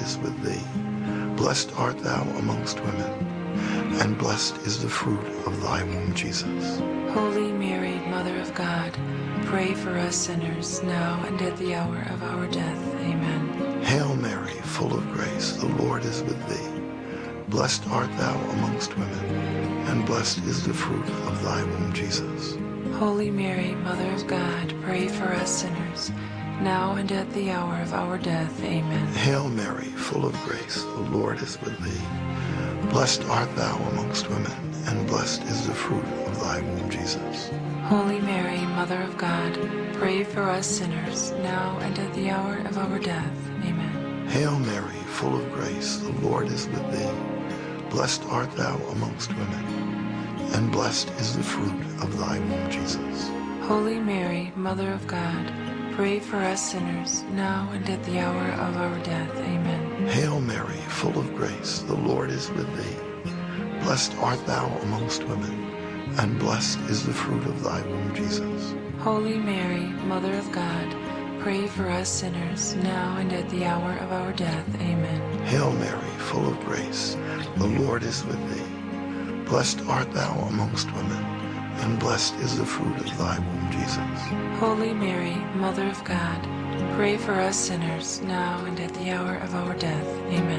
is with thee. Blessed art thou amongst women, and blessed is the fruit of thy womb, Jesus. Holy Mary, Mother of God, pray for us sinners, now and at the hour of our death. Amen. Hail Mary, full of grace, the Lord is with thee. Blessed art thou amongst women, and blessed is the fruit of thy womb, Jesus. Holy Mary, Mother of God, pray for us sinners, now and at the hour of our death. Amen. Hail Mary, full of grace, the Lord is with thee. Blessed art thou amongst women, and blessed is the fruit of thy womb, Jesus. Holy Mary, Mother of God, pray for us sinners, now and at the hour of our death. Amen. Hail Mary, full of grace, the Lord is with thee. Blessed art thou amongst women, and blessed is the fruit of thy womb, Jesus. Holy Mary, Mother of God, pray for us sinners, now and at the hour of our death. Amen. Hail Mary, full of grace, the Lord is with thee. Blessed art thou amongst women, and blessed is the fruit of thy womb, Jesus. Holy Mary, Mother of God, pray for us sinners, now and at the hour of our death. Amen. Hail Mary, full of grace, the Lord is with thee. Blessed art thou amongst women, and blessed is the fruit of thy womb, Jesus. Holy Mary, Mother of God, pray for us sinners, now and at the hour of our death.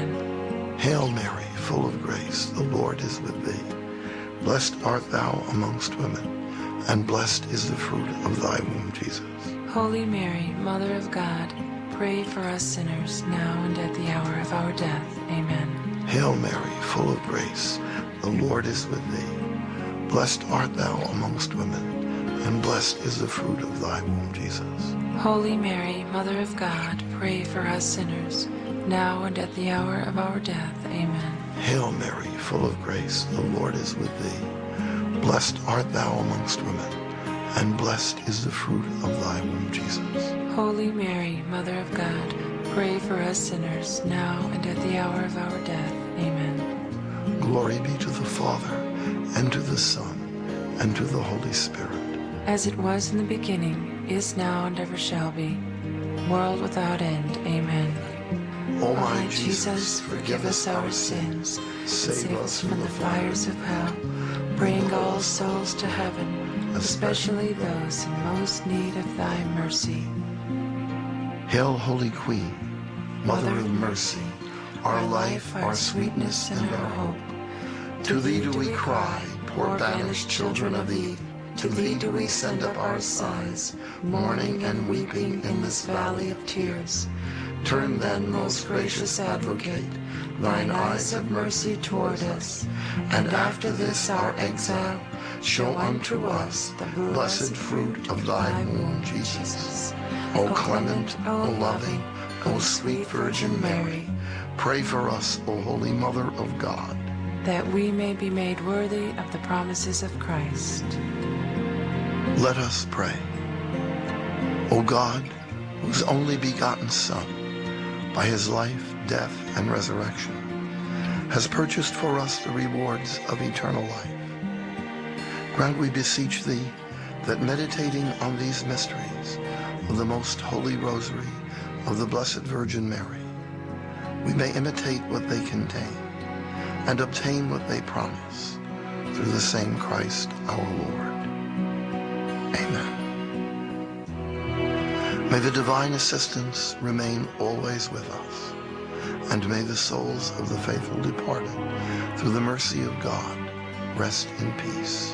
Amen. Hail Mary, full of grace, the Lord is with thee. Blessed art thou amongst women, and blessed is the fruit of thy womb, Jesus. Holy Mary, Mother of God, pray for us sinners, now and at the hour of our death. Amen. Hail Mary, full of grace, the Lord is with thee. Blessed art thou amongst women, and blessed is the fruit of thy womb, Jesus. Holy Mary, Mother of God, pray for us sinners, now and at the hour of our death. Amen. Hail Mary, full of grace, the Lord is with thee. Blessed art thou amongst women, and blessed is the fruit of thy womb, Jesus. Holy Mary, Mother of God, pray for us sinners, now and at the hour of our death. Amen. Glory be to the Father, and to the Son, and to the Holy Spirit. As it was in the beginning, is now, and ever shall be, world without end. Amen. O my Jesus, forgive us our sins, save us from the fires of hell, bring all souls to heaven, especially those in most need of thy mercy. Hail, Holy Queen, Mother of mercy, our life, our sweetness, and our hope. To thee do we cry, poor banished children of Eve. To thee do we send up our sighs, mourning and weeping in this valley of tears. Turn then, most gracious Advocate, thine eyes of mercy toward us, and after this our exile, show unto us the blessed fruit of thy womb, Jesus. O clement, O loving, O sweet Virgin Mary, pray for us, O Holy Mother of God, that we may be made worthy of the promises of Christ. Let us pray. O God, whose only begotten Son, by his life, death, and resurrection, has purchased for us the rewards of eternal life, grant, we beseech thee, that meditating on these mysteries of the most holy rosary of the Blessed Virgin Mary, we may imitate what they contain and obtain what they promise, through the same Christ our Lord. Amen. May the divine assistance remain always with us, and may the souls of the faithful departed, through the mercy of God, rest in peace.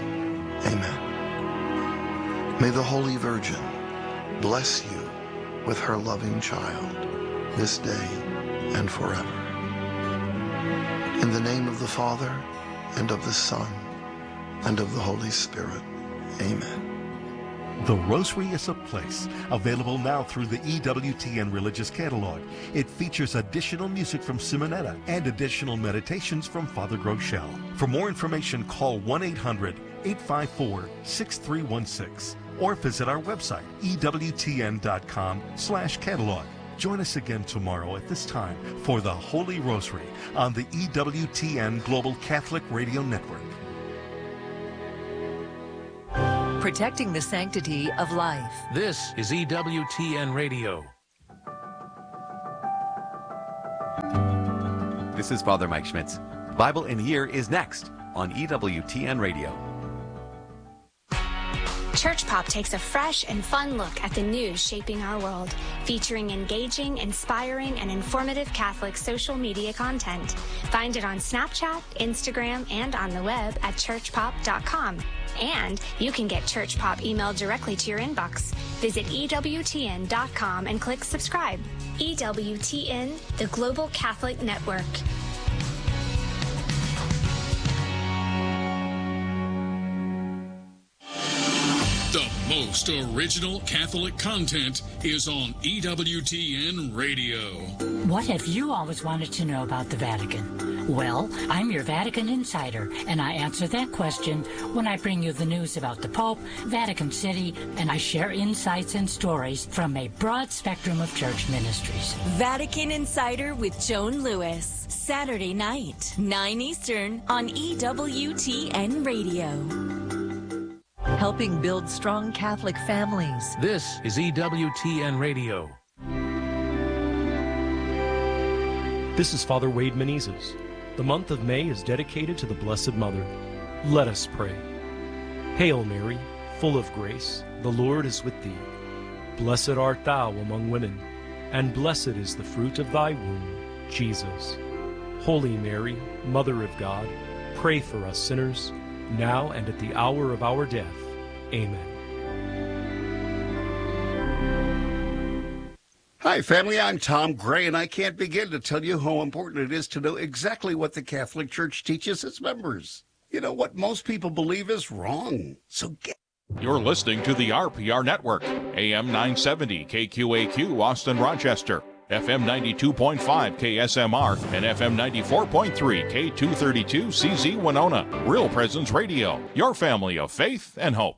Amen. May the Holy Virgin bless you with her loving child, this day and forever. In the name of the Father, and of the Son, and of the Holy Spirit. Amen. The Rosary is a Place, available now through the EWTN Religious Catalog. It features additional music from Simonetta and additional meditations from Father Groeschel. For more information, call 1-800-854-6316 or visit our website, ewtn.com/catalog. Join us again tomorrow at this time for the Holy Rosary on the EWTN Global Catholic Radio Network. Protecting the sanctity of life. This is EWTN Radio. this is Father Mike Schmitz. Bible in a Year is next on EWTN Radio. Church Pop takes a fresh and fun look at the news shaping our world, featuring engaging, inspiring, and informative Catholic social media content. Find it on Snapchat, Instagram, and on the web at churchpop.com. And you can get Church Pop emailed directly to your inbox. Visit EWTN.com and click subscribe. EWTN, the Global Catholic Network. The most original Catholic content is on EWTN Radio. What have you always wanted to know about the Vatican? Well, I'm your Vatican insider, and I answer that question when I bring you the news about the Pope, Vatican City, and I share insights and stories from a broad spectrum of church ministries. Vatican Insider with Joan Lewis, Saturday night, 9 Eastern on EWTN Radio. Helping build strong Catholic families. This is EWTN Radio. This is Father Wade Menezes. The month of May is dedicated to the Blessed Mother. Let us pray. Hail Mary, full of grace, the Lord is with thee. Blessed art thou among women, and blessed is the fruit of thy womb, Jesus. Holy Mary, Mother of God, pray for us sinners, now and at the hour of our death. Amen. Hi, family. I'm Tom Gray, and I can't begin to tell you how important it is to know exactly what the Catholic Church teaches its members. You know, what most people believe is wrong. So get... You're listening to the RPR Network, AM 970 KQAQ Austin Rochester, FM 92.5 KSMR, and FM 94.3 K232 CZ Winona. Real Presence Radio, your family of faith and hope.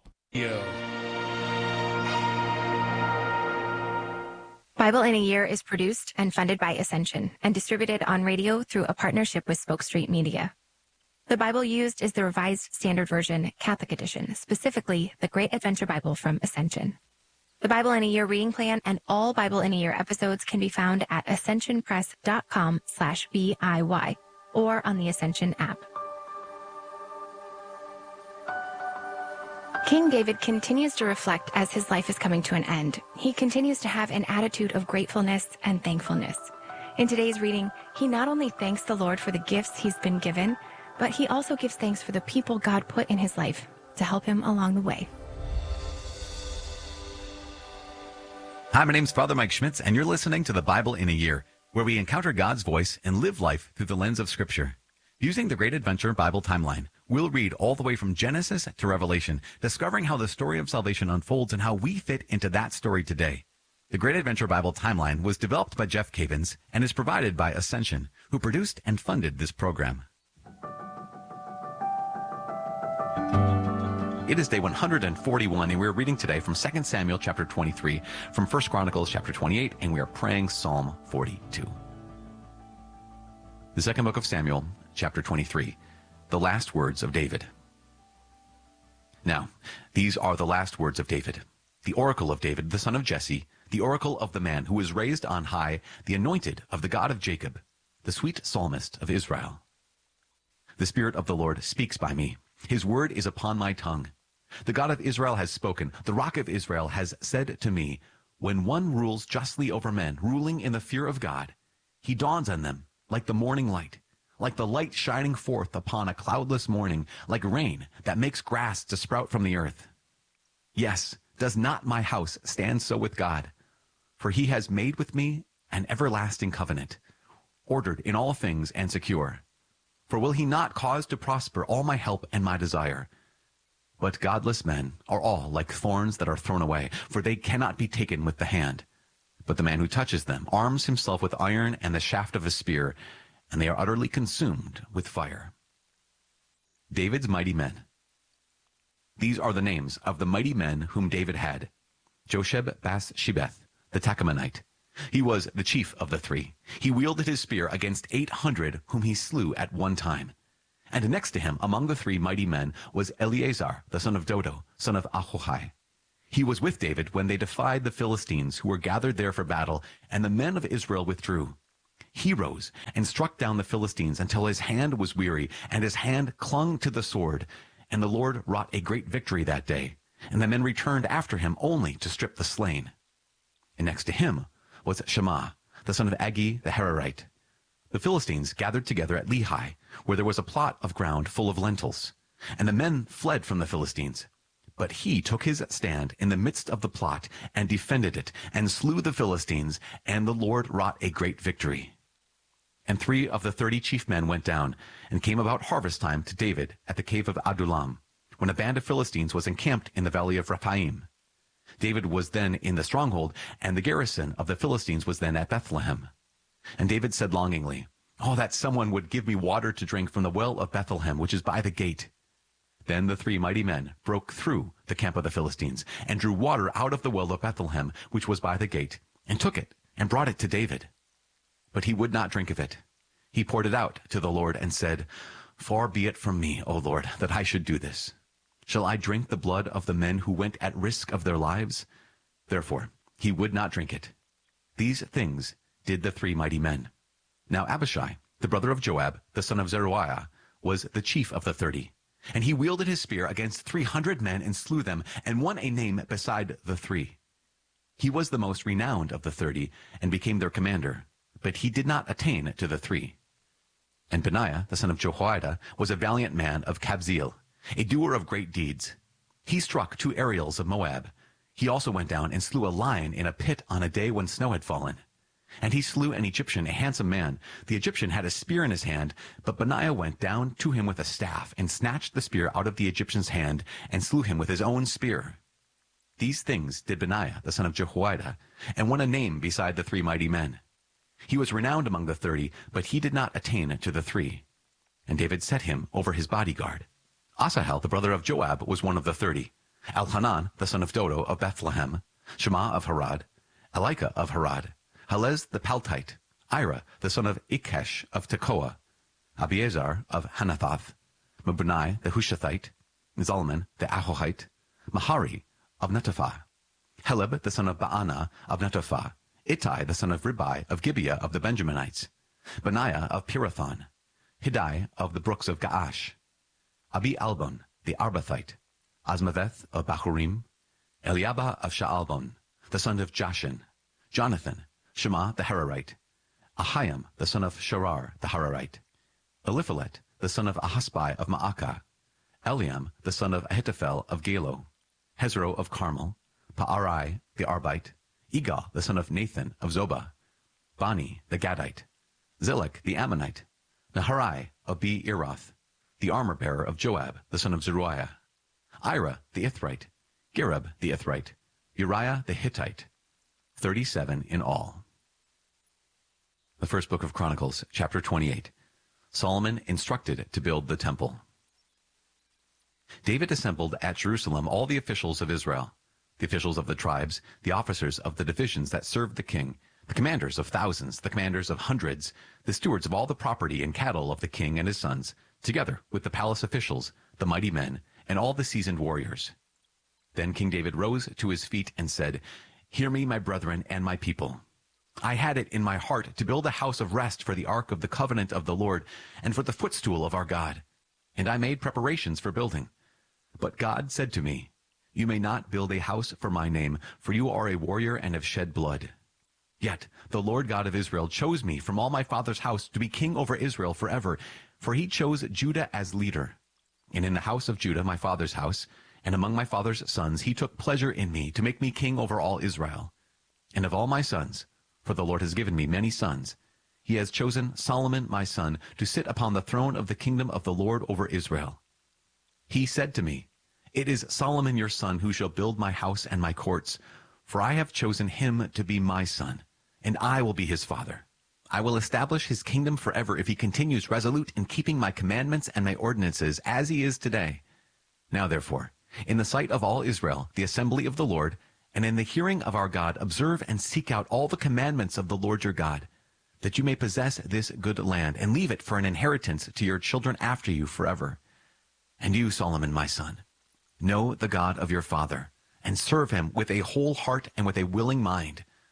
Bible in a Year is produced and funded by Ascension and distributed on radio through a partnership with Spoke Street Media. The Bible used is the Revised Standard Version Catholic Edition, specifically the Great Adventure Bible from Ascension. The Bible in a Year reading plan and all Bible in a Year episodes can be found at ascensionpress.com/BIY or on the Ascension app. King David continues to reflect as his life is coming to an end. He continues to have an attitude of gratefulness and thankfulness. In today's reading, he not only thanks the Lord for the gifts he's been given, but he also gives thanks for the people God put in his life to help him along the way. Hi, my name's Father Mike Schmitz, and you're listening to the Bible in a Year, where we encounter God's voice and live life through the lens of Scripture. Using the Great Adventure Bible timeline, we'll read all the way from Genesis to Revelation, discovering how the story of salvation unfolds and how we fit into that story today. The Great Adventure Bible timeline was developed by Jeff Cavins and is provided by Ascension, who produced and funded this program. It is day 141, and we're reading today from 2 Samuel chapter 23, from 1 Chronicles chapter 28, and we are praying Psalm 42. The second book of Samuel, chapter 23, the last words of David. Now, these are the last words of David, the oracle of David, the son of Jesse, the oracle of the man who was raised on high, the anointed of the God of Jacob, the sweet psalmist of Israel. The Spirit of the Lord speaks by me. His word is upon my tongue. The God of Israel has spoken. The Rock of Israel has said to me, when one rules justly over men, ruling in the fear of God, he dawns on them like the morning light, like the light shining forth upon a cloudless morning, like rain that makes grass to sprout from the earth. Yes, does not my house stand so with God? For he has made with me an everlasting covenant, ordered in all things and secure. For will he not cause to prosper all my help and my desire? But godless men are all like thorns that are thrown away, for they cannot be taken with the hand. But the man who touches them arms himself with iron and the shaft of a spear, and they are utterly consumed with fire. David's mighty men. These are the names of the mighty men whom David had. Josheb-Bas-Shebeth, the Tachamonite. He was the chief of the three. He wielded his spear against 800 whom he slew at one time. And next to him among the three mighty men was Eleazar, the son of Dodo, son of Ahohai. He was with David when they defied the Philistines who were gathered there for battle, and the men of Israel withdrew. he rose and struck down the Philistines until his hand was weary, and his hand clung to the sword. And the Lord wrought a great victory that day, and the men returned after him only to strip the slain. And next to him was Shammah, the son of Agi the Hararite. The Philistines gathered together at Lehi, where there was a plot of ground full of lentils. And the men fled from the Philistines. But he took his stand in the midst of the plot and defended it, and slew the Philistines, and the Lord wrought a great victory. And 3 of the 30 chief men went down, and came about harvest time to David at the cave of Adullam, when a band of Philistines was encamped in the valley of Rephaim. David was then in the stronghold, and the garrison of the Philistines was then at Bethlehem. And David said longingly, "Oh, that someone would give me water to drink from the well of Bethlehem, which is by the gate." Then the 3 mighty men broke through the camp of the Philistines, and drew water out of the well of Bethlehem, which was by the gate, and took it, and brought it to David. But he would not drink of it. He poured it out to the Lord, and said, "Far be it from me, O Lord, that I should do this. Shall I drink the blood of the men who went at risk of their lives?" Therefore he would not drink it. These things did the 3 mighty men. Now Abishai, the brother of Joab, the son of Zeruiah, was the chief of the 30. And he wielded his spear against 300 men and slew them, and won a name beside the 3. He was the most renowned of the 30, and became their commander, but he did not attain to the 3. And Benaiah, the son of Jehoiada, was a valiant man of Kabzeel, a doer of great deeds. He struck 2 Ariels of Moab. He also went down and slew a lion in a pit on a day when snow had fallen. And he slew an Egyptian, a handsome man. The Egyptian had a spear in his hand, but Benaiah went down to him with a staff, and snatched the spear out of the Egyptian's hand, and slew him with his own spear. These things did Benaiah, the son of Jehoiada, and won a name beside the 3 mighty men. He was renowned among the 30, but he did not attain to the 3. And David set him over his bodyguard. Asahel, the brother of Joab, was one of the 30. Elhanan, the son of Dodo of Bethlehem, Shema of Harad, Elika of Harad, Helez the Paltite, Ira, the son of Ikesh of Tekoa, Abiezer of Hanathoth, Mabunai the Hushathite, Zalman the Ahohite, Mahari of Netophah, Heleb the son of Baana of Netophah, Ittai the son of Ribai of Gibeah of the Benjaminites, Benaiah of Pirathon, Hiddai of the brooks of Gaash, Abi Albon the Arbathite, Asmaveth of Bahurim, Eliabah of Shaalbon, the son of Jashin, Jonathan, Shema the Hararite, Ahiam the son of Sharar the Hararite, Eliphalet the son of Ahasbai of Maacah, Eliam the son of Ahithophel of Galo, Hezro of Carmel, Paarai the Arbite, Igal the son of Nathan of Zobah, Bani the Gadite, Zelek the Ammonite, Naharai of Be-Eroth, the armor-bearer of Joab the son of Zeruiah, Ira the Ithrite, Gareb the Ithrite, Uriah the Hittite, 37 in all. The first book of Chronicles, chapter 28. Solomon instructed to build the temple. David assembled at Jerusalem all the officials of Israel, the officials of the tribes, the officers of the divisions that served the king, the commanders of thousands, the commanders of hundreds, the stewards of all the property and cattle of the king and his sons, together with the palace officials, the mighty men, and all the seasoned warriors. Then King David rose to his feet and said, "Hear me, my brethren and my people. I had it in my heart to build a house of rest for the ark of the covenant of the Lord, and for the footstool of our God. And I made preparations for building. But God said to me, 'You may not build a house for my name, for you are a warrior and have shed blood.' Yet the Lord God of Israel chose me from all my father's house to be king over Israel forever, for he chose Judah as leader. And in the house of Judah, my father's house, and among my father's sons, he took pleasure in me to make me king over all Israel. And of all my sons, for the Lord has given me many sons, he has chosen Solomon my son to sit upon the throne of the kingdom of the Lord over Israel. He said to me, 'It is Solomon your son who shall build my house and my courts, for I have chosen him to be my son, and I will be his father. I will establish his kingdom forever if he continues resolute in keeping my commandments and my ordinances as he is today. Now therefore, in the sight of all Israel, the assembly of the Lord, and in the hearing of our God, observe and seek out all the commandments of the Lord your God, that you may possess this good land, and leave it for an inheritance to your children after you forever. And you, Solomon, my son, know the God of your father, and serve him with a whole heart and with a willing mind.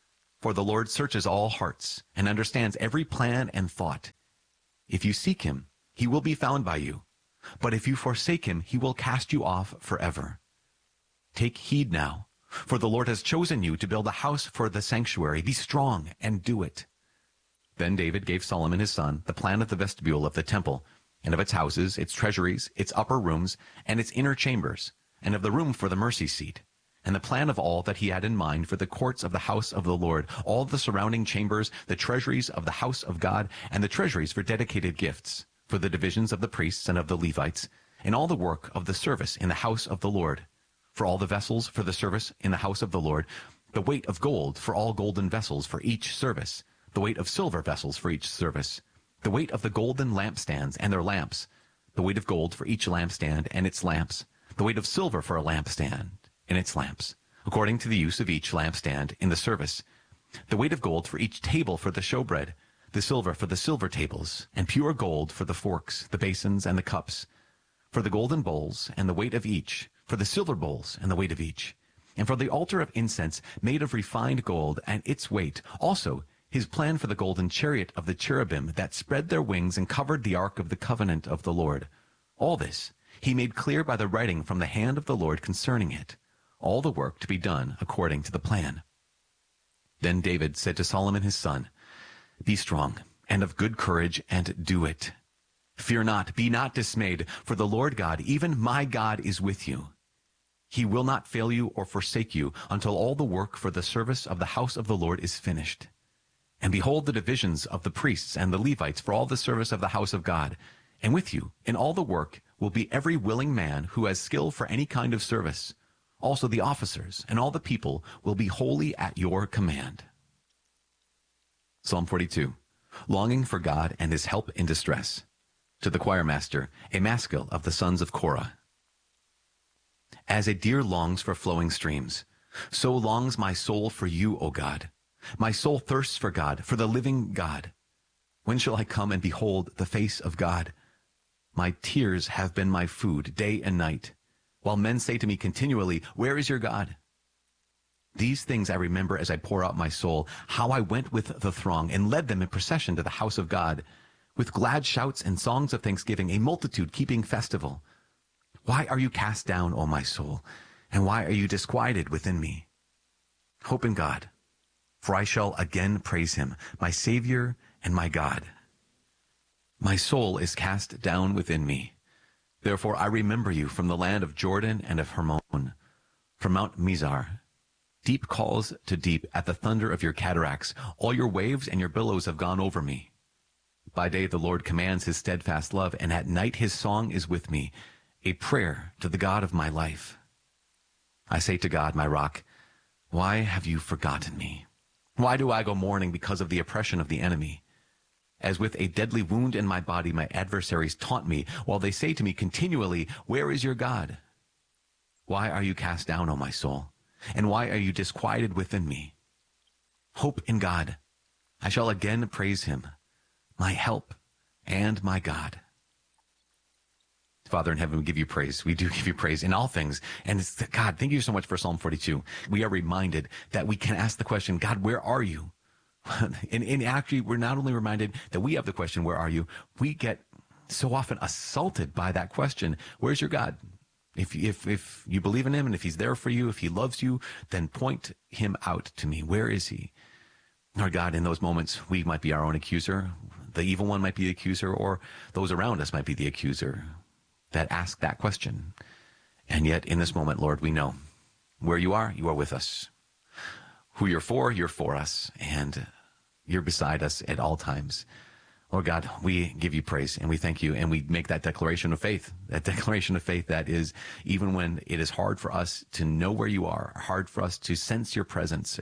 For the Lord searches all hearts and understands every plan and thought. If you seek him, he will be found by you. But if you forsake him, he will cast you off forever. Take heed now, for the Lord has chosen you to build a house for the sanctuary. Be strong and do it. Then David gave Solomon his son the plan of the vestibule of the temple, and of its houses, its treasuries, its upper rooms, and its inner chambers, and of the room for the mercy seat, and the plan of all that he had in mind for the courts of the house of the Lord, all the surrounding chambers, the treasuries of the house of God, and the treasuries for dedicated gifts, for the divisions of the priests and of the Levites, and all the work of the service in the house of the Lord, for all the vessels for the service in the house of the Lord, the weight of gold for all golden vessels for each service, the weight of silver vessels for each service, the weight of the golden lampstands and their lamps, the weight of gold for each lampstand and its lamps, the weight of silver for a lampstand and its lamps, according to the use of each lampstand in the service, the weight of gold for each table for the showbread, the silver for the silver tables, and pure gold for the forks, the basins, and the cups, for the golden bowls, and the weight of each, for the silver bowls, and the weight of each, and for the altar of incense made of refined gold, and its weight, also his plan for the golden chariot of the cherubim that spread their wings and covered the ark of the covenant of the Lord. All this he made clear by the writing from the hand of the Lord concerning it, all the work to be done according to the plan. Then David said to Solomon his son, Be strong and of good courage, and do it. Fear not, be not dismayed, for the Lord God, even my God, is with you. He will not fail you or forsake you until all the work for the service of the house of the Lord is finished. And behold the divisions of the priests and the Levites for all the service of the house of God. And with you in all the work will be every willing man who has skill for any kind of service. Also the officers and all the people will be wholly at your command. Psalm 42, longing for God and his help in distress. To the choir master, a maskil of the sons of Korah. As a deer longs for flowing streams, so longs my soul for you, O God. My soul thirsts for God, for the living God. When shall I come and behold the face of God? My tears have been my food day and night, while men say to me continually, Where is your God? These things I remember as I pour out my soul, how I went with the throng and led them in procession to the house of God, with glad shouts and songs of thanksgiving, a multitude keeping festival. Why are you cast down, O my soul, and why are you disquieted within me? Hope in God, for I shall again praise him, my Savior and my God. My soul is cast down within me. Therefore I remember you from the land of Jordan and of Hermon, from Mount Mizar. Deep calls to deep at the thunder of your cataracts. All your waves and your billows have gone over me. By day the Lord commands his steadfast love, and at night his song is with me, a prayer to the God of my life. I say to God, my rock, why have you forgotten me? Why do I go mourning because of the oppression of the enemy? As with a deadly wound in my body, my adversaries taunt me, while they say to me continually, Where is your God? Why are you cast down, O my soul? And why are you disquieted within me? Hope in God. I shall again praise him, my help and my God. Father in heaven, we give you praise. We do give you praise in all things. And God, thank you so much for Psalm 42. We are reminded that we can ask the question, God, where are you? And actually, we're not only reminded that we have the question, where are you? We get so often assaulted by that question. Where's your God? If you believe in him and if he's there for you, if he loves you, then point him out to me. Where is he? Lord God, in those moments, we might be our own accuser. The evil one might be the accuser, or those around us might be the accuser that ask that question. And yet in this moment, Lord, we know where you are with us. Who you're for us, and you're beside us at all times. Lord God, we give you praise and we thank you, and we make that declaration of faith that is, even when it is hard for us to know where you are, hard for us to sense your presence,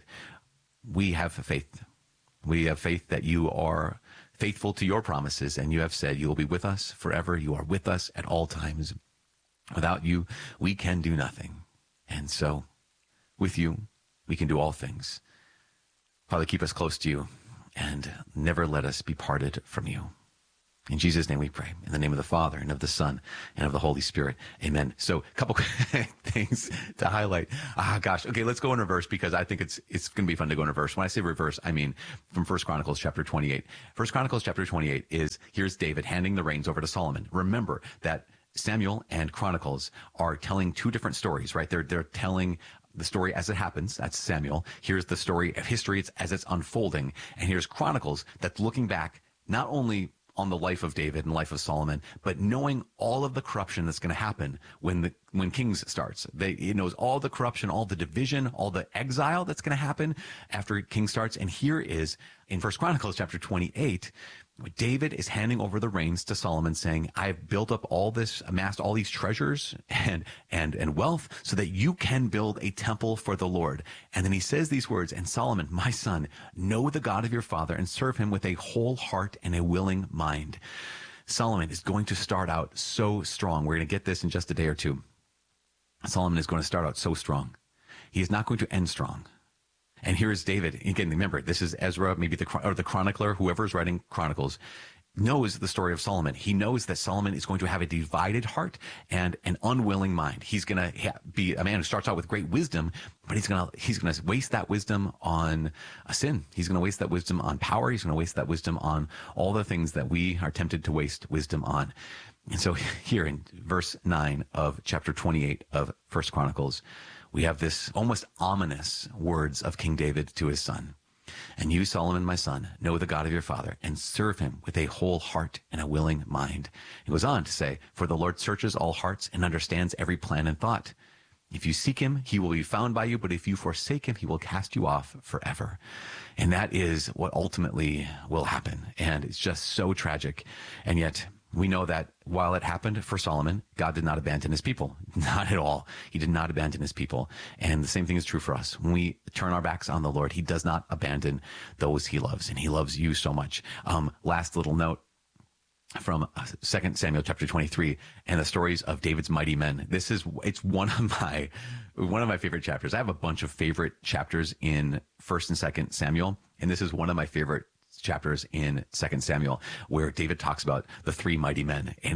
we have faith. We have faith that you are faithful to your promises, and you have said you will be with us forever. You are with us at all times. Without you, we can do nothing. And so, with you, we can do all things. Father, keep us close to you and never let us be parted from you. In Jesus' name we pray. In the name of the Father, and of the Son, and of the Holy Spirit. Amen. So a couple things to highlight. Okay, let's go in reverse because I think it's going to be fun to go in reverse. When I say reverse, I mean from 1 Chronicles chapter 28. 1 Chronicles chapter 28 is, here's David handing the reins over to Solomon. Remember that Samuel and Chronicles are telling two different stories, right? They're telling the story as it happens. That's Samuel. Here's the story of history as it's unfolding. And here's Chronicles that's looking back not only on the life of David and life of Solomon, but knowing all of the corruption that's going to happen when Kings starts. It knows all the corruption, all the division, all the exile that's going to happen after King starts. And here is in 1 Chronicles chapter 28, David is handing over the reins to Solomon, saying, I've built up all this, amassed all these treasures and wealth so that you can build a temple for the Lord. And then he says these words, and Solomon, my son, know the God of your father and serve him with a whole heart and a willing mind. Solomon is going to start out so strong. We're going to get this in just a day or two. Solomon is going to start out so strong. He is not going to end strong. And here's David. Again, remember, this is Ezra, maybe the chronicler, whoever's writing Chronicles, knows the story of Solomon. He knows that Solomon is going to have a divided heart and an unwilling mind. He's going to be a man who starts out with great wisdom, but he's going to waste that wisdom on a sin. He's going to waste that wisdom on power. He's going to waste that wisdom on all the things that we are tempted to waste wisdom on. And so here in verse 9 of chapter 28 of 1 Chronicles, we have this almost ominous words of King David to his son. And you, Solomon, my son, know the God of your father and serve him with a whole heart and a willing mind. He goes on to say, for the Lord searches all hearts and understands every plan and thought. If you seek him, he will be found by you, but if you forsake him, he will cast you off forever. And that is what ultimately will happen. And it's just so tragic. And yet we know that while it happened for Solomon, God did not abandon his people. Not at all. He did not abandon his people. And the same thing is true for us. When we turn our backs on the Lord, he does not abandon those he loves. And he loves you so much. Last little note from 2 Samuel chapter 23 and the stories of David's mighty men. It's one of my favorite chapters. I have a bunch of favorite chapters in 1 and 2 Samuel. And this is one of my favorite chapters in 2 Samuel where David talks about the three mighty men. And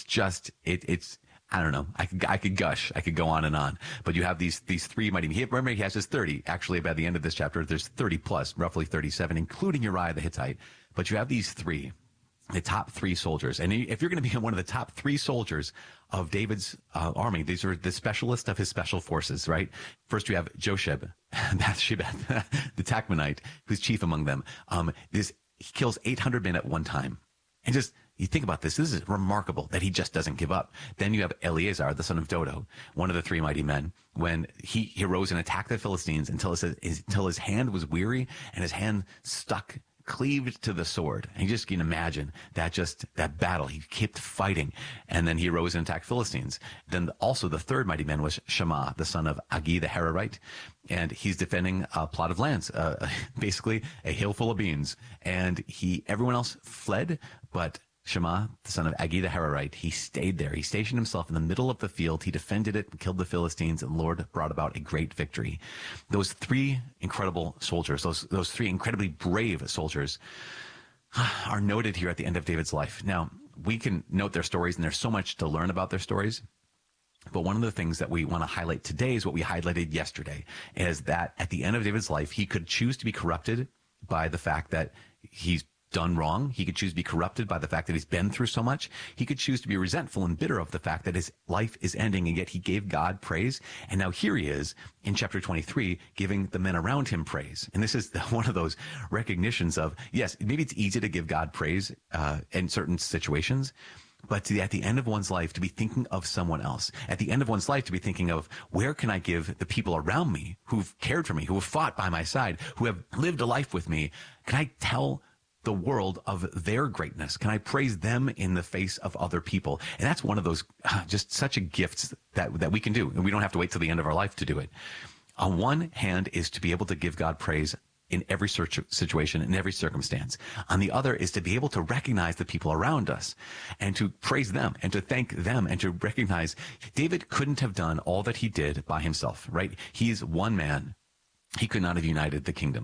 it's I don't know. I could gush. I could go on and on. But you have these three mighty men. Remember, he has his 30. Actually, by the end of this chapter, there's 30 plus, roughly 37, including Uriah the Hittite. But you have these three, the top three soldiers. And if you're going to be one of the top three soldiers of David's army, these are the specialists of his special forces, right? First, you have Josheb, Bathsheba, the Tachmonite, who's chief among them. He kills 800 men at one time. And just, you think about this is remarkable that he just doesn't give up. Then you have Eleazar, the son of Dodo, one of the three mighty men, when he arose and attacked the Philistines until his hand was weary and his hand cleaved to the sword. And you just can imagine that battle. He kept fighting. And then he arose and attacked Philistines. Then also the third mighty man was Shammah, the son of Agi the Hararite. And he's defending a plot of lands, basically a hill full of beans. And everyone else fled, but Shammah, the son of Agi the Hararite, he stayed there. He stationed himself in the middle of the field. He defended it and killed the Philistines, and the Lord brought about a great victory. Those three incredible soldiers, those three incredibly brave soldiers are noted here at the end of David's life. Now, we can note their stories, and there's so much to learn about their stories. But one of the things that we want to highlight today is what we highlighted yesterday, is that at the end of David's life, he could choose to be corrupted by the fact that he's done wrong. He could choose to be corrupted by the fact that he's been through so much. He could choose to be resentful and bitter of the fact that his life is ending, and yet he gave God praise. And now here he is in chapter 23 giving the men around him praise. And this is one of those recognitions of, yes, maybe it's easy to give God praise in certain situations, but at the end of one's life, to be thinking of someone else. At the end of one's life, to be thinking of, where can I give the people around me who've cared for me, who have fought by my side, who have lived a life with me? Can I tell the world of their greatness? Can I praise them in the face of other people? And that's one of those just such a gifts that we can do. And we don't have to wait till the end of our life to do it. On one hand is to be able to give God praise in every situation, in every circumstance. On the other is to be able to recognize the people around us and to praise them and to thank them and to recognize David couldn't have done all that he did by himself, right? He's one man. He could not have united the kingdom.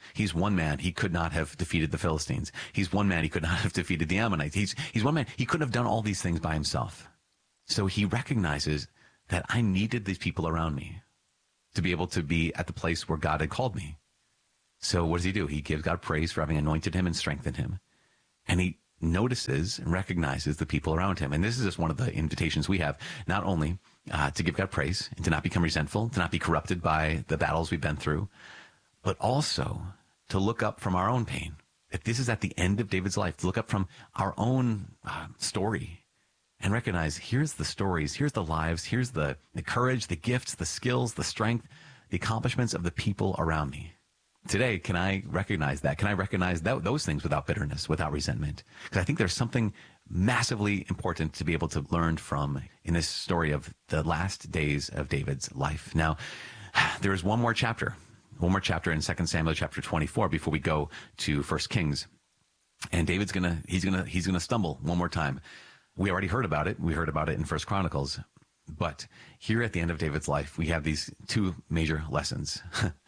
He's one man. He could not have defeated the Philistines. He's one man. He could not have defeated the Ammonites. He's one man. He couldn't have done all these things by himself. So he recognizes that I needed these people around me to be able to be at the place where God had called me. So what does he do? He gives God praise for having anointed him and strengthened him. And he notices and recognizes the people around him. And this is just one of the invitations we have, not only to give God praise and to not become resentful, to not be corrupted by the battles we've been through, but also to look up from our own pain. If this is at the end of David's life, to look up from our own story and recognize, here's the stories, here's the lives, here's the courage, the gifts, the skills, the strength, the accomplishments of the people around me. Today, can I recognize that? Can I recognize those things without bitterness, without resentment? Because I think there's something massively important to be able to learn from in this story of the last days of David's life. Now, there is one more chapter in 2 Samuel chapter 24 before we go to 1 Kings. And David's he's gonna stumble one more time. We already heard about it. We heard about it in 1 Chronicles. But here at the end of David's life, we have these two major lessons.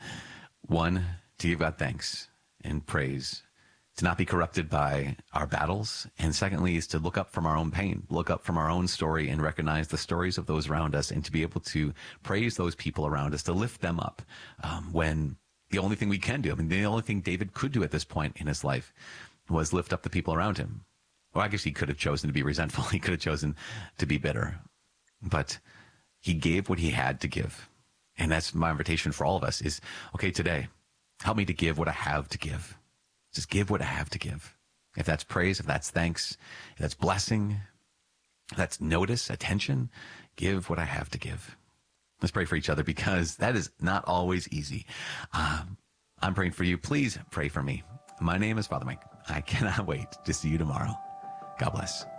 One, to give God thanks and praise, to not be corrupted by our battles. And secondly, is to look up from our own pain, look up from our own story and recognize the stories of those around us, and to be able to praise those people around us, to lift them up when the only thing we can do, the only thing David could do at this point in his life was lift up the people around him. Well, I guess he could have chosen to be resentful. He could have chosen to be bitter. But he gave what he had to give. And that's my invitation for all of us is, okay, today, help me to give what I have to give. Just give what I have to give. If that's praise, if that's thanks, if that's blessing, if that's notice, attention, give what I have to give. Let's pray for each other, because that is not always easy. I'm praying for you. Please pray for me. My name is Father Mike. I cannot wait to see you tomorrow. God bless.